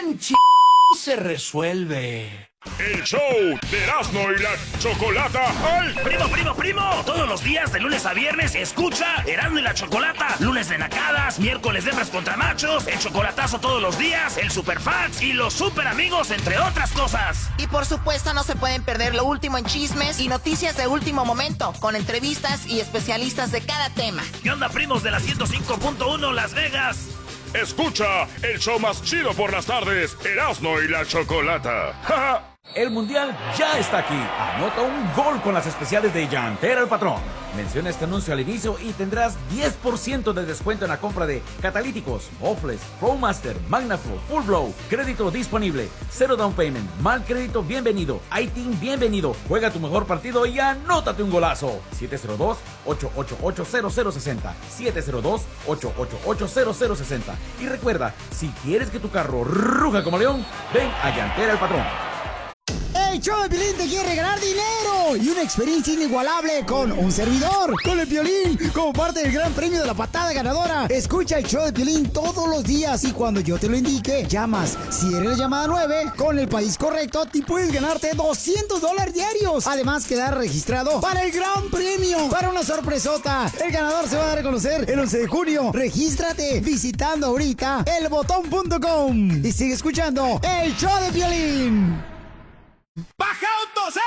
en se resuelve. El show de Erasmo y la Chocolata. ¡Ay! ¡Primo! Todos los días, de lunes a viernes, escucha Erasmo y la Chocolata. Lunes de nacadas, miércoles de hembras contra machos, el chocolatazo todos los días, el superfans y los super amigos, entre otras cosas. Y por supuesto no se pueden perder lo último en chismes y noticias de último momento, con entrevistas y especialistas de cada tema. ¿Qué onda, primos de la 105.1 Las Vegas? Escucha el show más chido por las tardes, Erasmo y la Chocolata. ¡Ja, ja! El Mundial ya está aquí. Anota un gol con las especiales de Llantera el Patrón. Menciona este anuncio al inicio y tendrás 10% de descuento en la compra de catalíticos, mofles, ProMaster, MagnaFlow, Full Blow. Crédito disponible. 0 down payment. Mal crédito bienvenido. iTeam bienvenido. Juega tu mejor partido y anótate un golazo. 702-888-0060. 702-888-0060. Y recuerda, si quieres que tu carro ruja como león, ven a Llantera el Patrón. El show de Piolín te quiere ganar dinero y una experiencia inigualable con un servidor, con el Piolín, como parte del gran premio de la patada ganadora. Escucha el show de Piolín todos los días y cuando yo te lo indique, llamas. Si eres la llamada 9, con el país correcto, te puedes ganarte $200 diarios. Además, quedar registrado para el gran premio, para una sorpresota. El ganador se va a dar a conocer el 11 de junio. Regístrate visitando ahorita elbotón.com y sigue escuchando el show de Piolín. ¡Baja autos!